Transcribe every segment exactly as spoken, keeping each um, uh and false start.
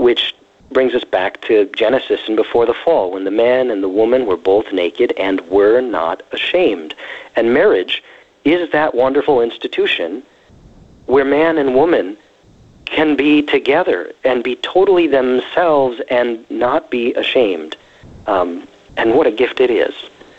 which brings us back to Genesis and before the fall, when the man and the woman were both naked and were not ashamed. And marriage is that wonderful institution where man and woman can be together and be totally themselves and not be ashamed. Um, and what a gift it is.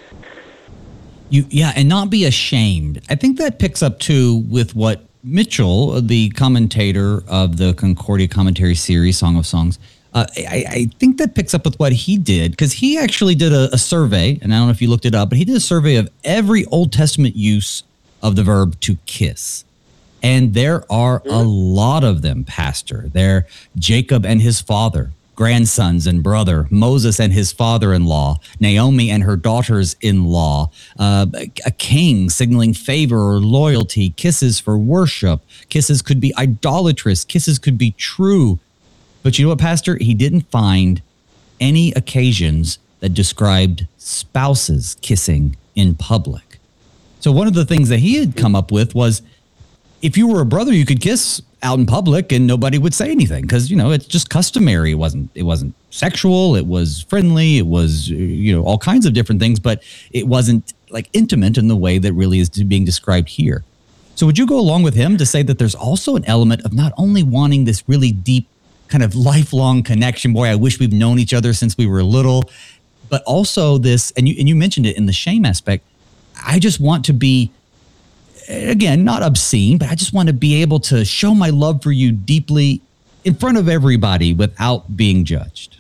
You, yeah, and not be ashamed. I think that picks up, too, with what Mitchell, the commentator of the Concordia Commentary series, Song of Songs, uh, I, I think that picks up with what he did, because he actually did a, a survey, and I don't know if you looked it up, but he did a survey of every Old Testament use of the verb to kiss. And there are a lot of them, Pastor. They're Jacob and his father, grandsons and brother, Moses and his father-in-law, Naomi and her daughters-in-law, uh, a king signaling favor or loyalty, kisses for worship. Kisses could be idolatrous. Kisses could be true. But you know what, Pastor? He didn't find any occasions that described spouses kissing in public. So one of the things that he had come up with was, if you were a brother, you could kiss out in public and nobody would say anything, because, you know, it's just customary. It wasn't, it wasn't sexual. It was friendly. It was, you know, all kinds of different things, but it wasn't like intimate in the way that really is being described here. So would you go along with him to say that there's also an element of not only wanting this really deep kind of lifelong connection? Boy, I wish we've known each other since we were little, but also this, and you, and you mentioned it in the shame aspect. I just want to be, again, not obscene, but I just want to be able to show my love for you deeply in front of everybody without being judged.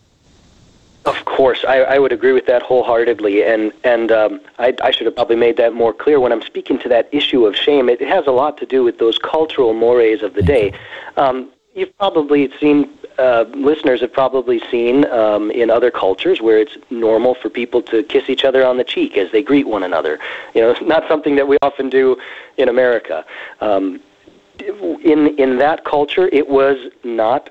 Of course, I, I would agree with that wholeheartedly, and and um, I, I should have probably made that more clear when I'm speaking to that issue of shame. It has a lot to do with those cultural mores of the day. Um, you've probably seen, uh, listeners have probably seen um, in other cultures where it's normal for people to kiss each other on the cheek as they greet one another. You know, it's not something that we often do in America. Um, in in that culture, it was not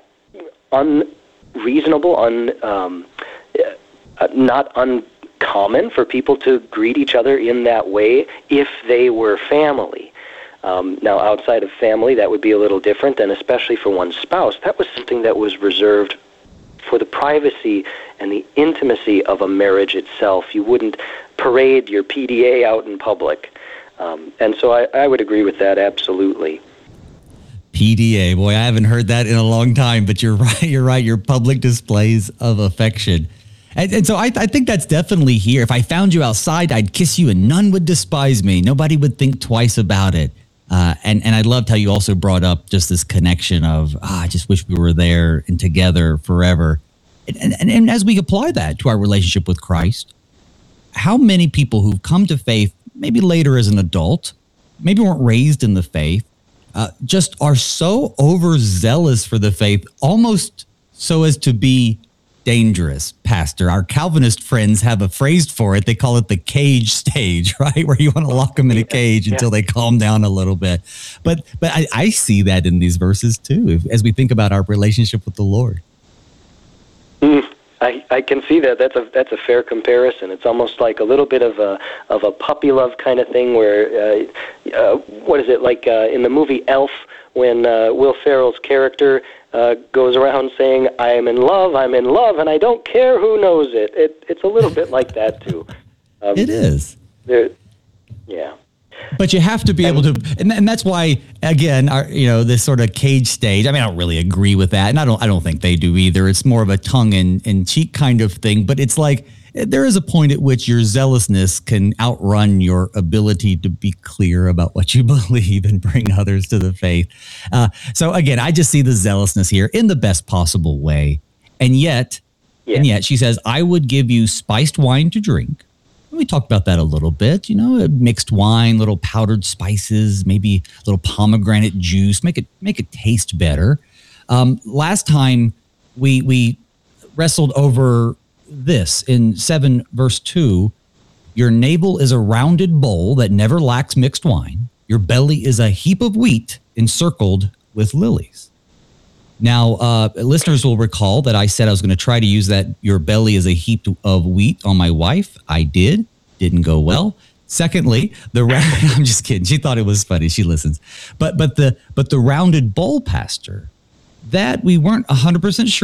unreasonable, un, um, uh, not uncommon for people to greet each other in that way if they were family. Um, now, outside of family, that would be a little different, and especially for one's spouse, that was something that was reserved for the privacy and the intimacy of a marriage itself. You wouldn't parade your P D A out in public. Um, and so I, I would agree with that, absolutely. P D A, boy, I haven't heard that in a long time, but you're right, you're right, your public displays of affection. And, and so I, I think that's definitely here. If I found you outside, I'd kiss you and none would despise me. Nobody would think twice about it. Uh, and, and I loved how you also brought up just this connection of, ah, I just wish we were there and together forever. And, and, and as we apply that to our relationship with Christ, how many people who've come to faith, maybe later as an adult, maybe weren't raised in the faith, uh, just are so overzealous for the faith, almost so as to be dangerous, Pastor. Our Calvinist friends have a phrase for it. They call it the cage stage, right? Where you want to lock them in a cage until they calm down a little bit. But but I, I see that in these verses too, as we think about our relationship with the Lord. Mm, I, I can see that. That's a that's a fair comparison. It's almost like a little bit of a of a puppy love kind of thing. Where uh, uh, what is it like uh, in the movie Elf when uh, Will Ferrell's character Uh, goes around saying, I'm in love, I'm in love, and I don't care who knows it. it it's a little bit like that, too. Um, it is. Yeah. But you have to be able to, and, and that's why, again, our, you know, this sort of cage stage, I mean, I don't really agree with that, and I don't I don't think they do either. It's more of a tongue-in-cheek kind of thing, but it's like, there is a point at which your zealousness can outrun your ability to be clear about what you believe and bring others to the faith. Uh, so again, I just see the zealousness here in the best possible way. And yet, yeah. and yet she says, I would give you spiced wine to drink. And we talked about that a little bit, you know, mixed wine, little powdered spices, maybe a little pomegranate juice, make it, make it taste better. Um, last time we, we wrestled over this in seven verse two, your navel is a rounded bowl that never lacks mixed wine. Your belly is a heap of wheat encircled with lilies. Now, uh, listeners will recall that I said I was going to try to use that your belly is a heap of wheat on my wife. I did. Didn't go well. Secondly, the round, I'm just kidding. She thought it was funny. She listens. But but the but the rounded bowl, Pastor, that we weren't one hundred percent sure